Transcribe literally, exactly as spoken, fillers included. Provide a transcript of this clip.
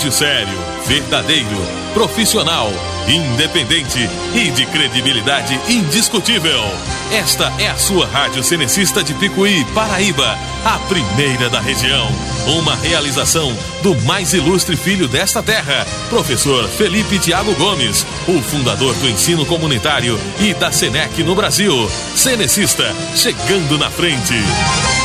Rádio sério, verdadeiro, profissional, independente e de credibilidade indiscutível. Esta é a sua Rádio Cenecista de Picuí, Paraíba, a primeira da região. Uma realização do mais ilustre filho desta terra, professor Felipe Thiago Gomes, o fundador do ensino comunitário e da Senec no Brasil. Cenecista, chegando na frente.